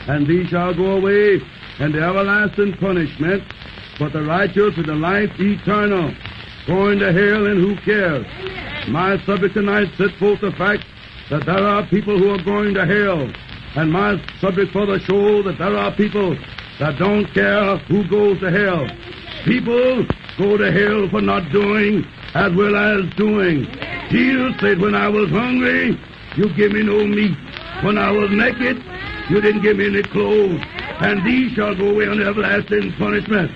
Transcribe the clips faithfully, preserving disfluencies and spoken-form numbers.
and these shall go away into everlasting punishment, but the righteous into life eternal. Going to hell, and who cares? My subject tonight sets forth the fact that there are people who are going to hell, and my subject for the show that there are people that don't care who goes to hell. People go to hell for not doing as well as doing. Jesus said, when I was hungry, you give me no meat. When I was naked, you didn't give me any clothes. And these shall go away on everlasting punishment.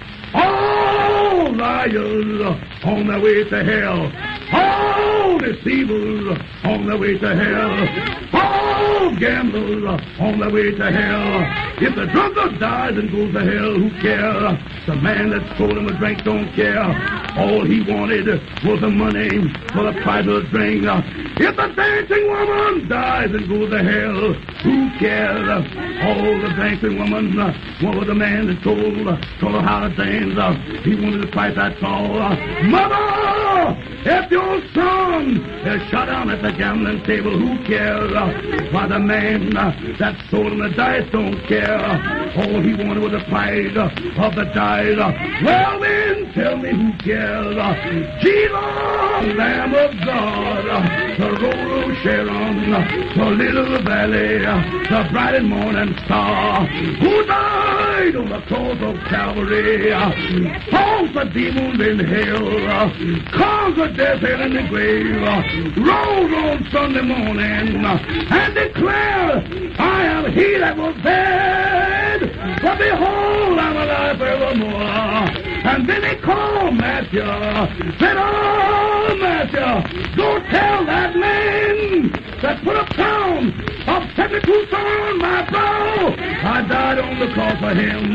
All liars on their way to hell. All deceivers on their way to hell. All gamblers on their way to hell. If the drunkard dies and goes to hell, who cares? The man that sold him a drink don't care. All he wanted was the money for the price of the drink. If the dancing woman dies and goes to hell, who cares? All the dancing woman wanted the man that told, told her how to dance. He wanted the price that's all. Mother, if your son is shut down at the gambling table, who cares? Why, the man that sold him the dice don't care. All he wanted was the price of the dice. Well then, tell me who cares? Jesus, Lamb of God, the Road of Sharon, the Little Valley, the bright and morning star, who died on the cross of Calvary, falls the demons in hell, conquered death, hell, and the grave, rose on Sunday morning, and declared, I am he that was dead, but behold, I'm alive forevermore. And then he called Matthew, said, oh, Matthew, go tell that man that put a crown of seventy-two stone on my brow, I died on the cross for him.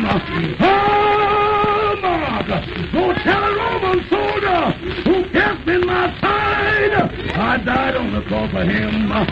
Oh, Mark, go tell a Roman soldier who pierced in my side, I died on the cross for him.